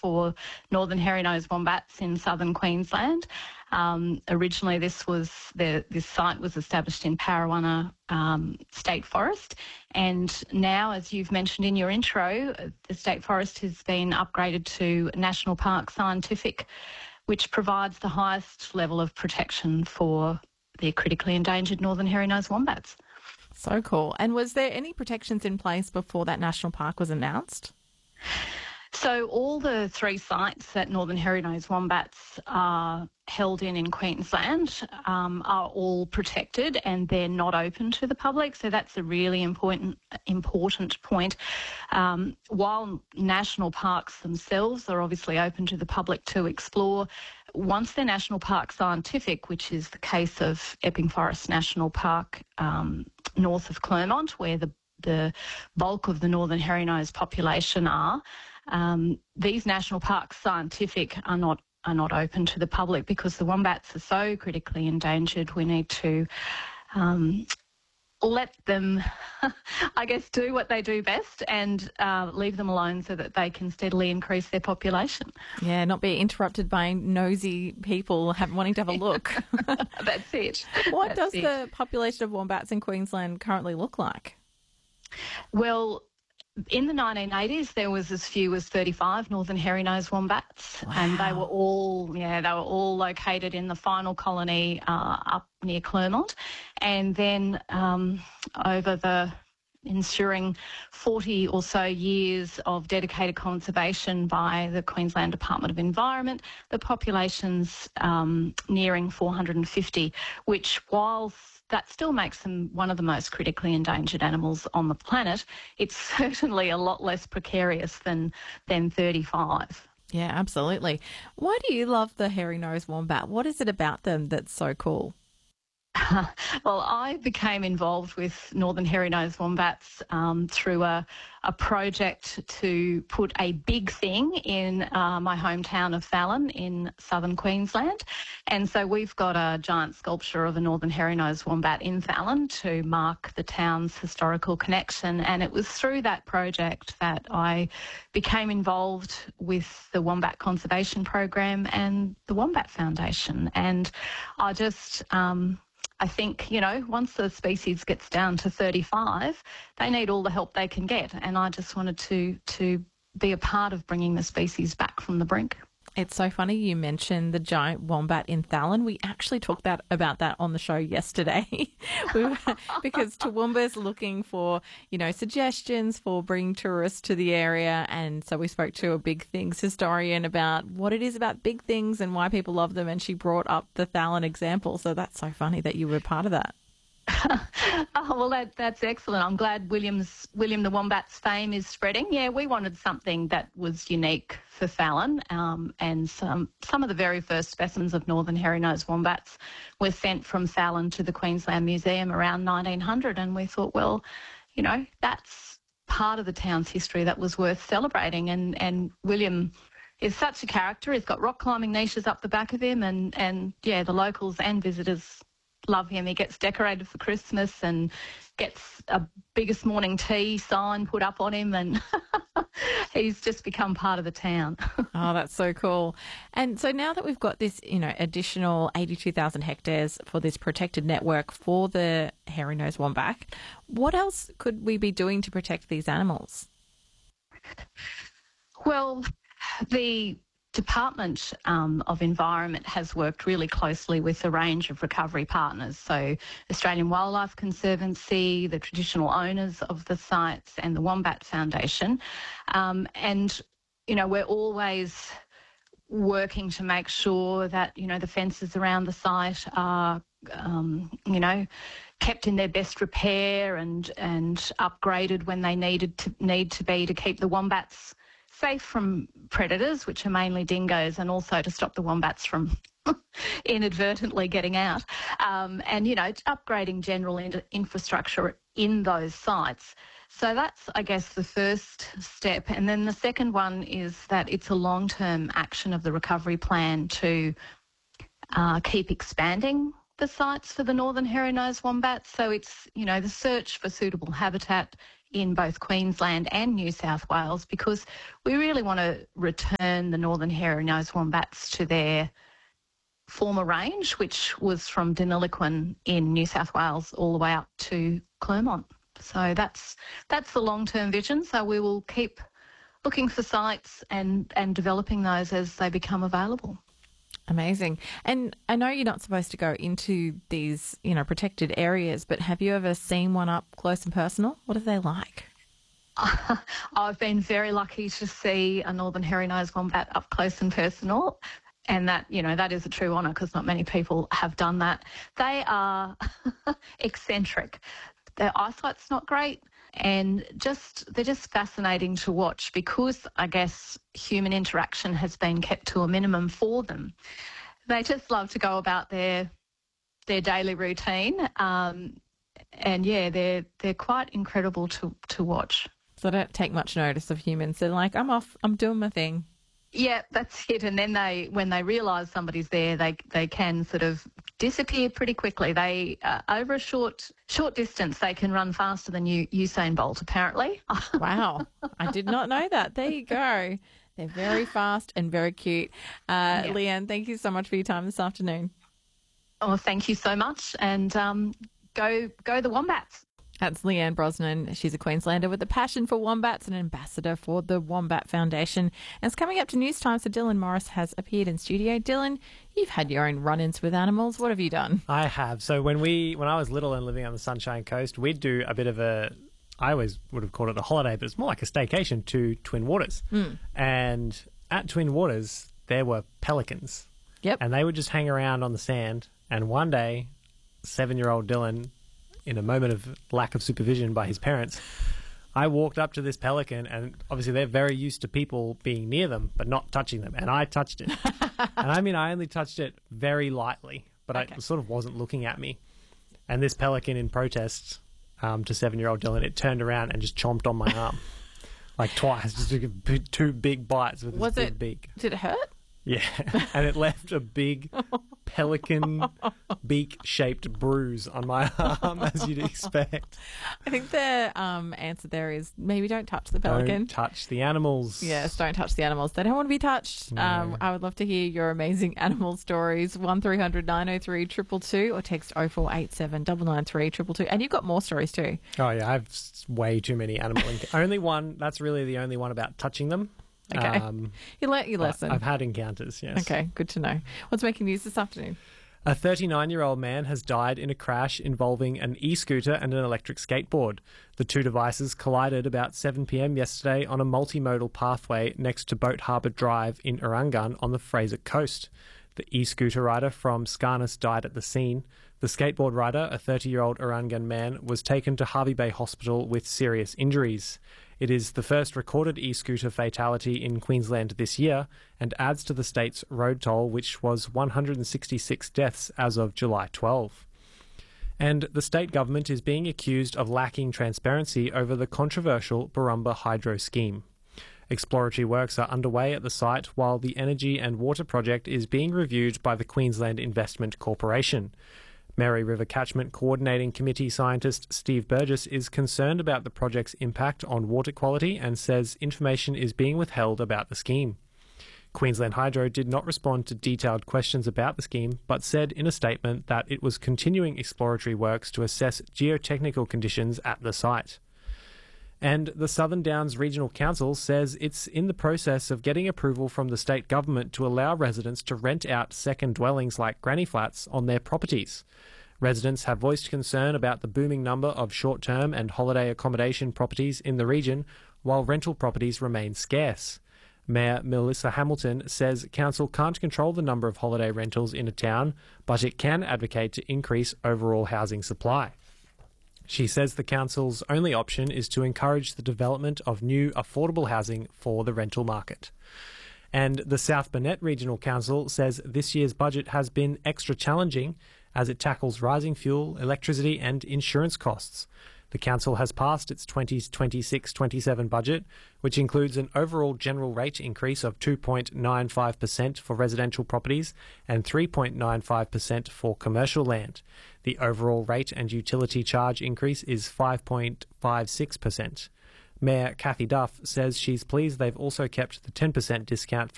for northern hairy-nosed wombats in southern Queensland. Originally, this site was established in Parrawanna State Forest, and now, as you've mentioned in your intro, the State Forest has been upgraded to National Park Scientific, which provides the highest level of protection for the critically endangered northern hairy-nosed wombats. So cool. And was there any protections in place before that national park was announced? So all the 3 sites that northern hairy-nosed wombats are held in Queensland are all protected, and they're not open to the public. So that's a really important point. While national parks themselves are obviously open to the public to explore, once they're National Park Scientific, which is the case of Epping Forest National Park north of Clermont, where the bulk of the northern hairy-nosed population are, these National Parks Scientific are not open to the public because the wombats are so critically endangered. We need to let them, I guess, do what they do best and leave them alone so that they can steadily increase their population. Yeah, not be interrupted by nosy people wanting to have a look. That's it. What does the population of wombats in Queensland currently look like? Well, in the 1980s, there was as few as 35 northern hairy-nosed wombats, and they were all located in the final colony up near Clermont. And then over the ensuing 40 or so years of dedicated conservation by the Queensland Department of Environment, the population's nearing 450, which, whilst that still makes them one of the most critically endangered animals on the planet, it's certainly a lot less precarious than 35. Yeah, absolutely. Why do you love the hairy-nosed wombat? What is it about them that's so cool? Well, I became involved with northern hairy-nosed wombats through a project to put a big thing in my hometown of Fallon in southern Queensland. And so we've got a giant sculpture of a northern hairy-nosed wombat in Fallon to mark the town's historical connection. And it was through that project that I became involved with the Wombat Conservation Program and the Wombat Foundation. And I just... I think, once the species gets down to 35, they need all the help they can get. And I just wanted to be a part of bringing the species back from the brink. It's so funny you mentioned the giant wombat in Fallon. We actually talked about that on the show yesterday because Toowoomba's looking for, suggestions for bringing tourists to the area. And so we spoke to a Big Things historian about what it is about big things and why people love them. And she brought up the Fallon example. So that's so funny that you were part of that. Oh, well, that's excellent. I'm glad William the Wombat's fame is spreading. Yeah, we wanted something that was unique for Fallon, and some of the very first specimens of northern hairy-nosed wombats were sent from Fallon to the Queensland Museum around 1900, and we thought, well, that's part of the town's history that was worth celebrating, and William is such a character. He's got rock climbing niches up the back of him, and the locals and visitors love him. He gets decorated for Christmas and gets a biggest morning tea sign put up on him, and he's just become part of the town. Oh, that's so cool. And so now that we've got this, additional 82,000 hectares for this protected network for the hairy-nosed wombat, what else could we be doing to protect these animals? Well, the Department of Environment has worked really closely with a range of recovery partners, so Australian Wildlife Conservancy, the traditional owners of the sites, and the Wombat Foundation. We're always working to make sure that, the fences around the site are, kept in their best repair and upgraded when they need to be to keep the wombats safe from predators, which are mainly dingoes, and also to stop the wombats from inadvertently getting out, upgrading general infrastructure in those sites. So that's, I guess, the first step. And then the second one is that it's a long-term action of the recovery plan to keep expanding the sites for the northern hairy-nosed wombats. So it's, the search for suitable habitat in both Queensland and New South Wales, because we really want to return the northern hairy-nosed wombats to their former range, which was from Deniliquin in New South Wales all the way up to Clermont. So that's the long-term vision. So we will keep looking for sites and developing those as they become available. Amazing. And I know you're not supposed to go into these, protected areas, but have you ever seen one up close and personal? What are they like? I've been very lucky to see a northern hairy-nosed wombat up close and personal. And that, that is a true honour, because not many people have done that. They are eccentric. Their eyesight's not great, and they're just fascinating to watch, because I guess human interaction has been kept to a minimum for them. They just love to go about their daily routine, and they're quite incredible to watch. So they don't take much notice of humans. They're like, I'm off, I'm doing my thing. Yeah, that's it. And then when they realise somebody's there, they can sort of disappear pretty quickly. They over a short distance, they can run faster than Usain Bolt, apparently. Wow, I did not know that. There you go. They're very fast and very cute. Leanne, thank you so much for your time this afternoon. Oh, thank you so much, and go the Wombats. That's Leanne Brosnan. She's a Queenslander with a passion for wombats and an ambassador for the Wombat Foundation. And it's coming up to news time, so Dylan Morris has appeared in studio. Dylan, you've had your own run-ins with animals. What have you done? I have. So when I was little and living on the Sunshine Coast, we'd do a bit of I always would have called it a holiday, but it's more like a staycation to Twin Waters. And at Twin Waters, there were pelicans. Yep. And they would just hang around on the sand. And one day, 7-year-old Dylan, in a moment of lack of supervision by his parents, I walked up to this pelican, and obviously they're very used to people being near them but not touching them, and I touched it. And I only touched it very lightly, but it sort of wasn't looking at me. And this pelican, in protest to 7-year-old Dylan, it turned around and just chomped on my arm like twice, just took 2 big bites with its big beak. Did it hurt? Yeah, and it left a big pelican beak-shaped bruise on my arm, as you'd expect. I think the answer there is maybe don't touch the pelican. Don't touch the animals. Yes, don't touch the animals. They don't want to be touched. No. I would love to hear your amazing animal stories. 1300 903 222 or text 0487 993 222. And you've got more stories too. Oh, yeah, I have way too many animal only one, that's really the only one about touching them. Okay. You learnt your lesson. I've had encounters, yes. Okay, good to know. What's making news this afternoon? A 39-year-old man has died in a crash involving an e-scooter and an electric skateboard. The two devices collided about 7 p.m. yesterday on a multimodal pathway next to Boat Harbour Drive in Orangun on the Fraser Coast. The e-scooter rider from Scarness died at the scene. The skateboard rider, a 30-year-old Orangun man, was taken to Harvey Bay Hospital with serious injuries. It is the first recorded e-scooter fatality in Queensland this year and adds to the state's road toll, which was 166 deaths as of July 12. And the state government is being accused of lacking transparency over the controversial Barumba Hydro scheme. Exploratory works are underway at the site while the energy and water project is being reviewed by the Queensland Investment Corporation. Mary River Catchment Coordinating Committee scientist Steve Burgess is concerned about the project's impact on water quality and says information is being withheld about the scheme. Queensland Hydro did not respond to detailed questions about the scheme, but said in a statement that it was continuing exploratory works to assess geotechnical conditions at the site. And the Southern Downs Regional Council says it's in the process of getting approval from the state government to allow residents to rent out second dwellings like granny flats on their properties. Residents have voiced concern about the booming number of short-term and holiday accommodation properties in the region, while rental properties remain scarce. Mayor Melissa Hamilton says council can't control the number of holiday rentals in a town, but it can advocate to increase overall housing supply. She says the council's only option is to encourage the development of new affordable housing for the rental market. And the South Burnett Regional Council says this year's budget has been extra challenging as it tackles rising fuel, electricity and insurance costs. The council has passed its 2026-27 budget, which includes an overall general rate increase of 2.95% for residential properties and 3.95% for commercial land. The overall rate and utility charge increase is 5.56%. Mayor Kathy Duff says she's pleased they've also kept the 10% discount